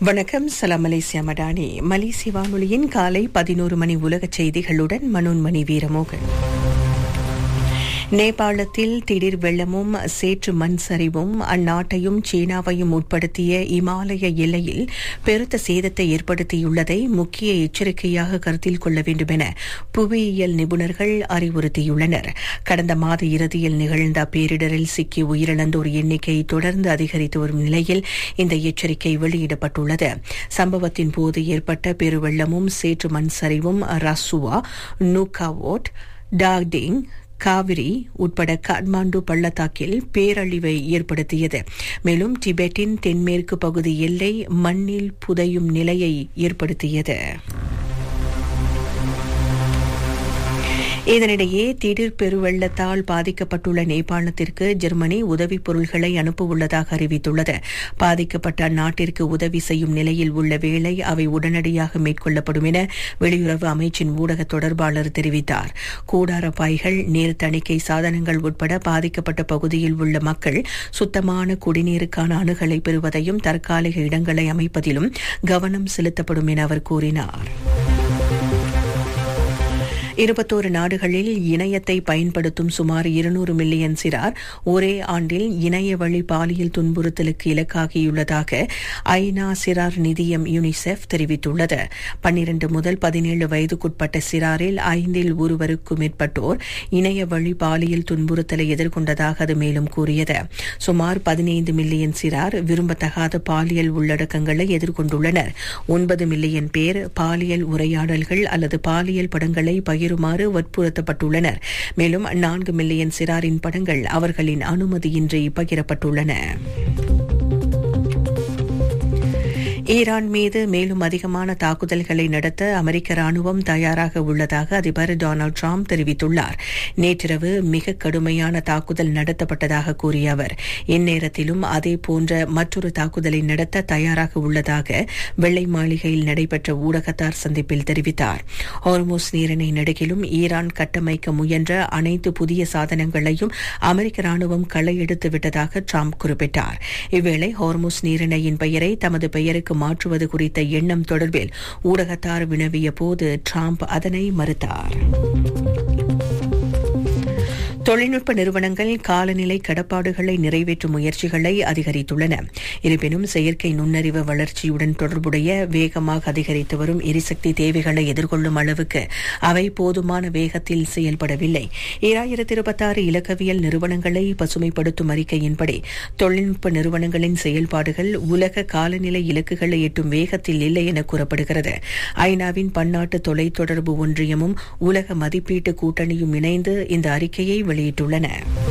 வணக்கம். சலாம் மலேசியா மடானி. மலேசிய வானொலியின் காலை 11 மணி உலகச் செய்திகளுடன் மனோன்மணி வீரமோகன். நேபாளத்தில் திடீர் வெள்ளமும் சேற்று மண் சரிவும் அந்நாட்டையும் சீனாவையும் உட்படுத்திய இமாலய எல்லையில் பெருத்த சேதத்தை ஏற்படுத்தியுள்ளதை முக்கிய எச்சரிக்கையாக கருத்தில் கொள்ள வேண்டும் என புவியியல் நிபுணர்கள் அறிவுறுத்தியுள்ளனர். கடந்த மாத இறுதியில் நிகழ்ந்த பேரிடரில் சிக்கி உயிரிழந்தோர் எண்ணிக்கை தொடர்ந்து அதிகரித்து வரும் நிலையில் இந்த எச்சரிக்கை வெளியிடப்பட்டுள்ளது. சம்பவத்தின் போது ஏற்பட்ட பெருவெள்ளமும் சேற்று மண் சரிவும் ரசுவா, நூகாவோட், டாக்டிங், காவிரி உட்பட காட்மாண்டு பள்ளத்தாக்கில் பேரழிவை ஏற்படுத்தியது. மேலும் டிபெட்டின் தென்மேற்கு பகுதி எல்லை மண்ணில் புதையும் நிலையை ஏற்படுத்தியது. இதனிடையே திடீர் பெருவெள்ளத்தால் பாதிக்கப்பட்டுள்ள நேபாளத்திற்கு ஜெர்மனி உதவிப் பொருட்களை அனுப்பவுள்ளதாக அறிவித்துள்ளது. பாதிக்கப்பட்ட அந்நாட்டிற்கு உதவி செய்யும் நிலையில் உள்ள வேளை அவை உடனடியாக மேற்கொள்ளப்படும் என வெளியுறவு அமைச்சின் ஊடக தொடர்பாளர் தெரிவித்தார். கூடார பாய்கள், நீர் தணிக்கை சாதனங்கள் உட்பட பாதிக்கப்பட்ட பகுதியில் உள்ள மக்கள் சுத்தமான குடிநீருக்கான அணுகலை பெறுவதையும் தற்காலிக இடங்களை அமைப்பதிலும் கவனம் செலுத்தப்படும் என அவர் கூறினார். 21 நாடுகளில் இணையத்தை பயன்படுத்தும் சுமார் 200 மில்லியன் சிறார் ஒரே ஆண்டில் இணைய வழி பாலியல் துன்புறுத்தலுக்கு இலக்காகியுள்ளதாக ஐநா சிறார் நிதியம் யுனிசெஃப் தெரிவித்துள்ளது. 12 முதல் 17 வயதுக்குட்பட்ட சிறாரில் 5 ஒருவருக்கும் மேற்பட்டோர் இணைய வழி பாலியல் துன்புறுத்தலை எதிர்கொண்டதாக அது மேலும் கூறியது. சுமார் 15 மில்லியன் சிறார் விரும்பத்தகாத பாலியல் உள்ளடக்கங்களை எதிர்கொண்டுள்ளனர். 9 மில்லியன் பேர் பாலியல் உரையாடல்கள் அல்லது பாலியல் படங்களை பகிருமாறு வற்புறுத்தப்பட்டுள்ளனர். மேலும் 4 மில்லியன் சிறாரின் படங்கள் அவர்களின் அனுமதியின்றி பகிரப்பட்டுள்ளன. ஈரான் மீது மேலும் அதிகமான தாக்குதல்களை நடத்த அமெரிக்க ராணுவம் தயாராக உள்ளதாக அதிபர் டொனால்டு டிரம்ப் தெரிவித்துள்ளார். நேற்றிரவு மிக கடுமையான தாக்குதல் நடத்தப்பட்டதாக கூறிய அவர், இந்நேரத்திலும் அதே போன்ற மற்றொரு தாக்குதலை நடத்த தயாராக உள்ளதாக வெள்ளை மாளிகையில் நடைபெற்ற ஊடகத்தார் சந்திப்பில் தெரிவித்தார். ஹோர்முஸ் நீரிணை நடுகிலும் ஈரான் கட்டமைக்க முயன்ற அனைத்து புதிய சாதனங்களையும் அமெரிக்க ராணுவம் களையெடுத்து விட்டதாக டிரம்ப் குறிப்பிட்டார். இவ்வேளை ஹோர்முஸ் நீரிணையின் பெயரை தமது பெயருக்கு மாற்றுவது குறித்த எண்ணம் தொடர்பில் ஊடகத்தார் வினவிய போது டிரம்ப் அதனை மறுத்தார். தொழில்நுட்ப நிறுவனங்கள் காலநிலை கடப்பாடுகளை நிறைவேற்றும் முயற்சிகளை அதிகரித்துள்ளன. இருப்பினும் செயற்கை நுண்ணறிவு வளர்ச்சியுடன் தொடர்புடைய வேகமாக அதிகரித்து வரும் எரிசக்தி தேவைகளை எதிர்கொள்ளும் அளவுக்கு அவை போதுமான வேகத்தில் செயல்படவில்லை. 2026 இலக்கவியல் நிறுவனங்களை பசுமைப்படுத்தும் அறிக்கையின்படி தொழில்நுட்ப நிறுவனங்களின் செயல்பாடுகள் உலக காலநிலை இலக்குகளை எட்டும் வேகத்தில் இல்லை என கூறப்படுகிறது. ஐநாவின் பன்னாட்டு தொலைத்தொடர்பு ஒன்றியமும் உலக மதிப்பீட்டு கூட்டணியும் இணைந்து இந்த அறிக்கையை வெளியிட்டுள்ளன.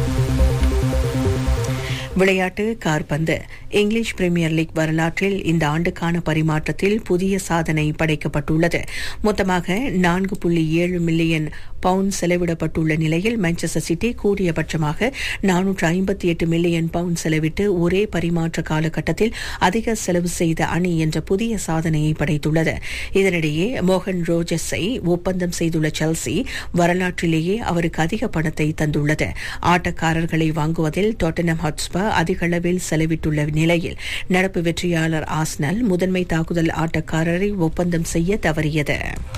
விளையாட்டு காற்பந்து. இங்கிலீஷ் பிரீமியர் லீக் வரலாற்றில் இந்த ஆண்டுக்கான பரிமாற்றத்தில் புதிய சாதனை படைக்கப்பட்டுள்ளது. மொத்தமாக 4.7 மில்லியன் பவுண்ட் செலவிடப்பட்டுள்ள நிலையில் மான்செஸ்டர் சிட்டி கூடியபட்சமாக 458 மில்லியன் பவுண்ட் செலவிட்டு ஒரே பரிமாற்ற காலகட்டத்தில் அதிக செலவு செய்த அணி என்ற புதிய சாதனையை படைத்துள்ளது. இதனிடையே மோகன் ரோஜர்ஸை ஒப்பந்தம் செய்துள்ள செல்சி வரலாற்றிலேயே அவருக்கு அதிக பணத்தை தந்துள்ளது. ஆட்டக்காரர்களை வாங்குவதில் டாட்டனம் ஹாட்ஸ்பர் அதிக அளவில் செலவிட்டுள்ள நிலையில் நடப்பு வெற்றியாளர் ஆர்சனல் முதன்மை தாக்குதல் ஆட்டக்காரரை ஒப்பந்தம் செய்ய தவறியது.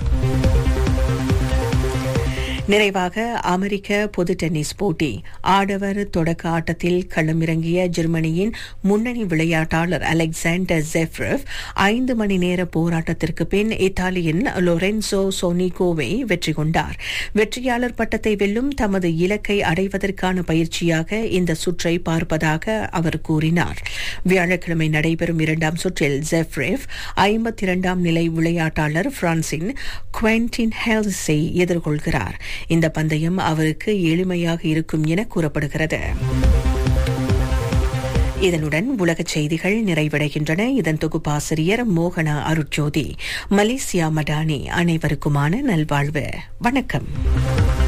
நிறைவாக அமெரிக்க பொது டென்னிஸ் போட்டி. ஆடவர் தொடக்க ஆட்டத்தில் களமிறங்கிய ஜெர்மனியின் முன்னணி விளையாட்டாளர் அலெக்சாண்டர் ஜெஃப்ரெவ் 5 மணி நேர போராட்டத்திற்கு பின் இத்தாலியின் லொரென்சோ சோனிகோவை வெற்றி கொண்டார். வெற்றியாளர் பட்டத்தை வெல்லும் தமது இலக்கை அடைவதற்கான பயிற்சியாக இந்த சுற்றை பார்ப்பதாக அவர் கூறினார். வியாழக்கிழமை நடைபெறும் 2ஆம் சுற்றில் ஜெஃப்ரெவ் 52ஆம் நிலை விளையாட்டாளர் பிரான்சின் குவென்டின் ஹெல்ஸை எதிர்கொள்கிறார். இந்த பந்தயம் அவருக்கு எளிமையாக இருக்கும் என கூறப்படுகிறது. இதனுடன் உலகச் செய்திகள் நிறைவடைகின்றன. இதன் தொகுப்பாசிரியர் மோகனா அருட்ஜோதி. மலேசியா மடானி. அனைவருக்குமான நல்வாழ்வு. வணக்கம்.